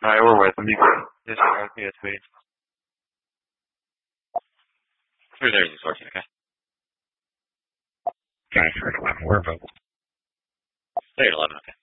Alright, we're with him. You can disconnect PSP. There's the source, okay? Okay, 11. We're both. 11, okay.